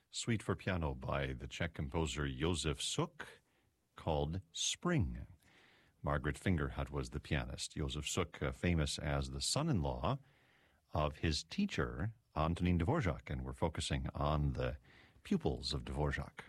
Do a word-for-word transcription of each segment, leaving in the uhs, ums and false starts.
suite for piano by the Czech composer Josef Suk called Spring. Margaret Fingerhut was the pianist. Josef Suk, uh, famous as the son-in-law of his teacher, Antonín Dvořák, and we're focusing on the pupils of Dvořák.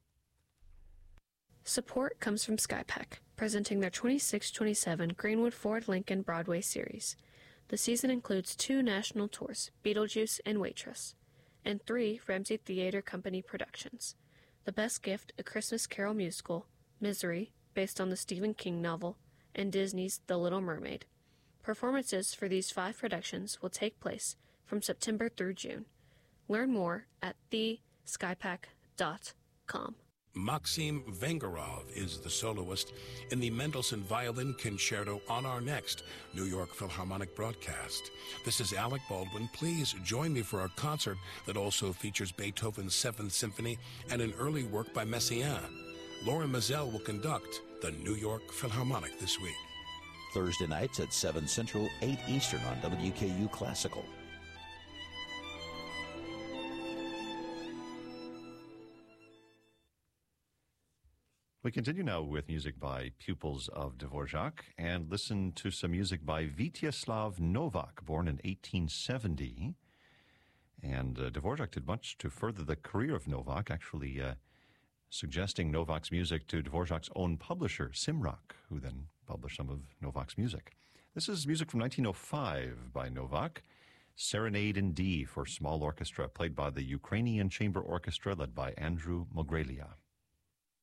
Support comes from Skypack, presenting their twenty-six twenty-seven Greenwood Ford Lincoln Broadway series. The season includes two national tours, Beetlejuice and Waitress, and three Ramsey Theatre Company productions. The Best Gift, A Christmas Carol musical, Misery, based on the Stephen King novel, and Disney's The Little Mermaid. Performances for these five productions will take place from September through June. Learn more at the skypack dot com. Maxim Vengerov is the soloist in the Mendelssohn Violin Concerto on our next New York Philharmonic broadcast. This is Alec Baldwin. Please join me for a concert that also features Beethoven's Seventh Symphony and an early work by Messiaen. Laura Mazel will conduct the New York Philharmonic this week. Thursday nights at seven Central, eight Eastern on W K U Classical. We continue now with music by pupils of Dvořák and listen to some music by Vítězslav Novák, born in eighteen seventy. And uh, Dvořák did much to further the career of Novák, actually uh, suggesting Novák's music to Dvořák's own publisher, Simrak, who then published some of Novák's music. This is music from nineteen oh five by Novák, Serenade in D for small orchestra, played by the Ukrainian Chamber Orchestra led by Andrew Mogrelia.